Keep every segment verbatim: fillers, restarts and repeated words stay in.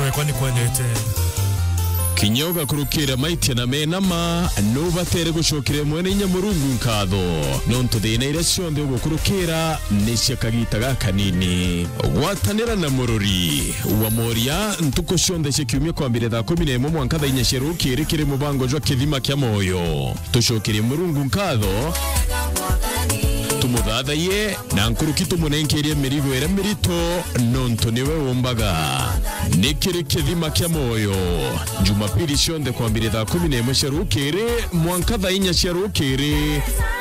Wewe kwani kwendete Kinyoga kurukira maitia na menama nuba tere gushokire mwene nyamurungu nkatho nonto thina ira cionthe ugukurukira nicia kagita gaka nini watanira na mururi wa moria ntuko cionthe cikiumia kwambire thaa kumi na imwe mwanka thaa inya cia rukiri kiri mubango jwa kithima kia moyo tushokire murungu nkatho tumuthathaie na nkuruki tumunenkerie mirigo ira mirito nonto niwe umbaga nikiri kithima kia moyo Jumapili cionthe kwambire thaa kumi na imwe cia rukiri mwanka thaa inya cia rukiri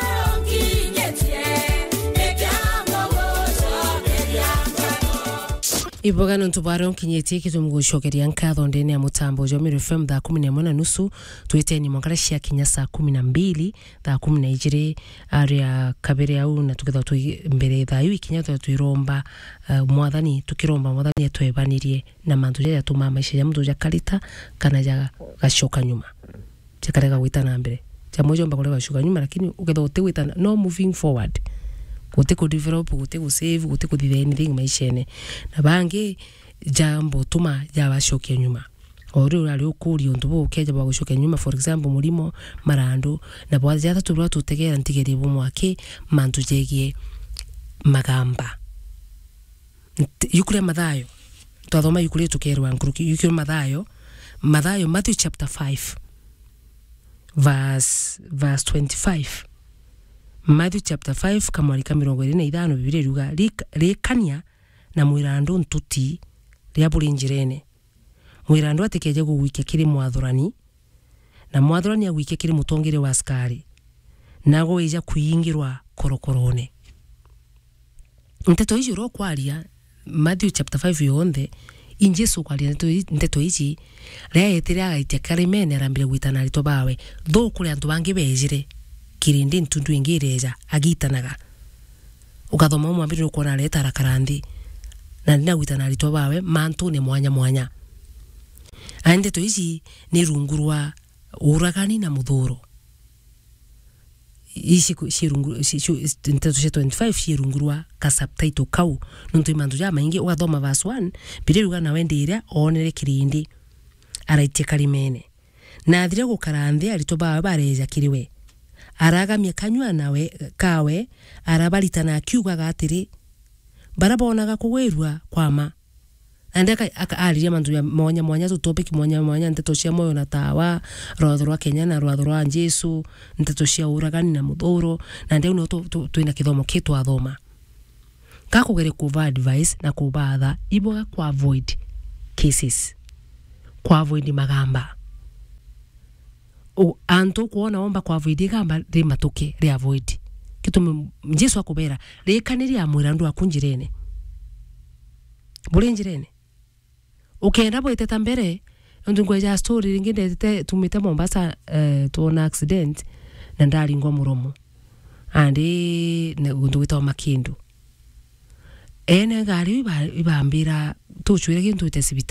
Iboga nontu bwaro nkinyetie kitumugushokeria nkatho ndene ya mutambo jo Meru F M thaa kumi na imwe na nusu tuiteni mwangara cia kinya saa kumi na mbili thaa kumi na igiri aria kabere au na tukitha tu mbere thaa yu kinya tu tuiromba uh, mwathani tukiromba mwathani atwebanirie na mantu ya tuma maisha ya mtu ya kalita kana ya gashoka nyuma chakarega witana mbere chamojo mbakole gashoka nyuma lakini ukitha utewitana no moving forward gote ku develop gote ku save gote ku do anything maishene na bange jambo tuma yabashokia nyuma ori urari ukuri untu bo keja bagushokia nyuma for example mulimo marando na bwaza yata tubura tutegera ntigeri bumwake mantu jegie magamba yukule madhayo twathoma yukule tukerwa nkuruki yukule madhayo madhayo Matthew chapter five verse verse twenty-five Matthew chapter five kama lika mirongo ine na ithano Biblia iruga rekania na mwirando ntuti ria burinjirene mwirando atekeje gugwike kiri mwathurani na mwathurani agwike kiri mutongere wa askari nago ija kuyingirwa korokorone nteto ijo ro kwaria Matthew chapter five yonthe injesu kwaria nteto ici ria yetira agaitia karimene arambire gwitana rito bawe tho kuri antu bangi bejire kirindi ntundu ingireja agitanaga ukathoma mwambire uko na leta rakarandi na ndina gwitana rito bawe mantu ne mwanya mwanya ande to ici ni rungurwa uragani na muthuro ici shirungu nteto twenty-five shirungurwa ka subtitle kau nuntu imantu ja maingi ukathoma verse one biruga na wende ira onere kirindi araitie karimene na athire gukarandi arito bawe bareja kiriwe aragamia kanywa nawe kawe arabaritana akiuga gatiri barabonaga kugwirwa kwama andeka akaaria mantu ya mwanya mwanya tu topic mwanya mwanya nteto cia moyo na tawa rwatho rwa Kenya na rwatho rwa Jesu nteto cia uragani na muthuro na ndeu no twina kithomo kitu athoma kakugere kuva advice na kubatha iboga kwa avoid cases kwa avoid magamba o anto kuona omba kwa avoid gamba ri matuke ri avoid kitu Jesu akubera ri kaniri ya mwirandu akunjirene bulinjirene ukenda boiteta mbere ndungweja story ringine te tumita Mombasa uh, tuona accident na ndali ngwa muromo andi ne ndungwita makindu ene ngari ibambira tuchwire kintu itesibita